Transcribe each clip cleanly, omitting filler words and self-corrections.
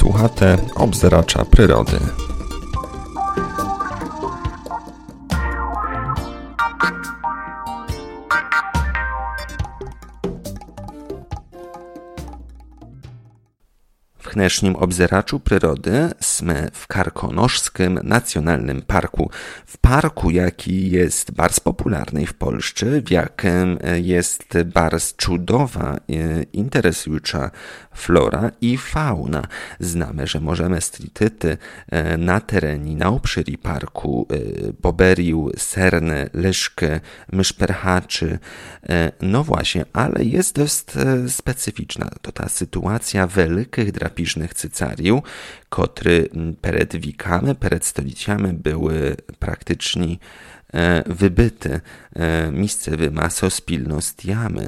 Słuchate obzeracza przyrody. W dnešním obzeraczu przyrody sme w Karkonoszskim Nacjonalnym Parku. W parku, jaki jest bardzo popularny w Polsce, w jakim jest bardzo cudowa, interesująca flora i fauna. Znamy, że możemy strityty na terenie, na obszarze parku, boberiu, serne, lyszki, myszperhaczy. No właśnie, ale jest dość specyficzna to ta sytuacja wielkich drapiżnych cycariów, które przed wikami, przed stoliciami były praktycznie wybyte miejscowymi sospilnostiami.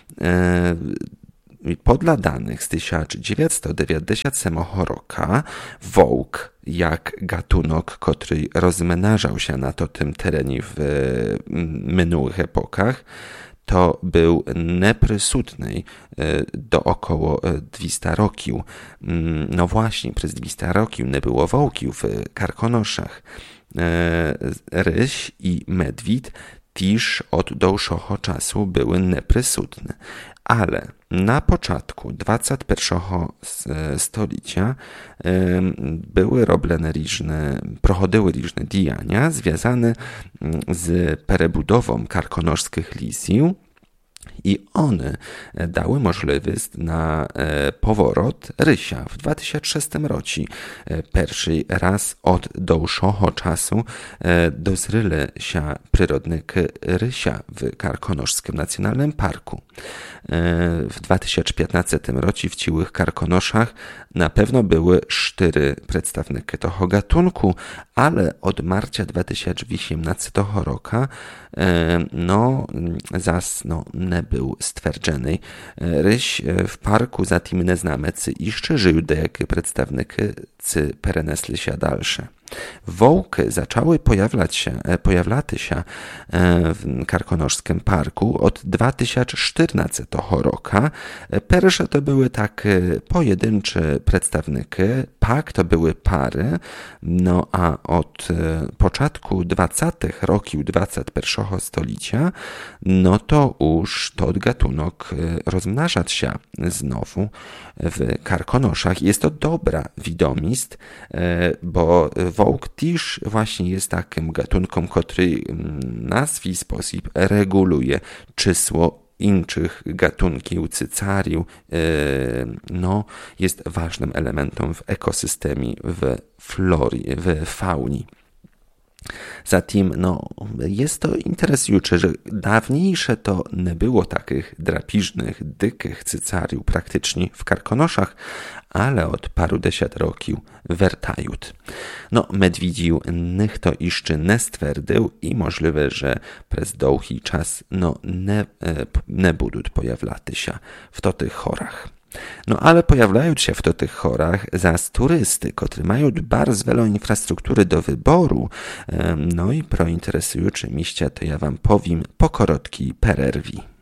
Podle danych z 1997 roku wołk, jak gatunek, który rozmnażał się na tym terenie w minionych epokach, to był neprzysutny do około 200 roków. No właśnie, przez 200 roków nie było wołków w Karkonoszach. Ryś i medwid też od dłuższego czasu były neprzysutne. Ale na początku XXI stulecia były robione prochodziły różne działania związane z przebudową karkonoszskich lisów i one dały możliwość na powrót rysia w 2006 roku. Pierwszy raz od dłuższego czasu dozryli się przyrodniki rysia w Karkonoszskim Nacjonalnym Parku. W 2015 roku w ciłych Karkonoszach na pewno były 4 przedstawniki tego gatunku, ale od marca 2018 roku nie był stwierdzony. Ryś w parku zatem nie znamy, czy jeszcze żyją dejakie przedstawniki, czy przenieśli się dalsze. Wołki zaczęły pojawiać się w Karkonoszskim Parku od 2014 roku. Pierwsze to były takie pojedyncze przedstawniki, pak to były pary, no a od początku 20 roków XXI stulecia, no to już to gatunek rozmnażać się znowu w Karkonoszach. Jest to dobra wiadomość, bo wołk też właśnie jest takim gatunkiem, który na swój sposób reguluje czysło innych gatunków cycariów, jest ważnym elementem w ekosystemie, w florii, w faunie. Zatem jest to interesujące, że dawniejsze to nie było takich drapiżnych, dykich cycariów praktycznie w Karkonoszach, ale od paru dziesiąt roków wracają. Medwidził nikt to jeszcze nie stwierdził i możliwe, że przez długi czas nie będą pojawiać się w tych chorach. Ale pojawiają się w tych chorach zas turysty, którzy mają bardzo wiele infrastruktury do wyboru. I pro interesujące miejsca to ja wam powiem po krótkiej przerwie.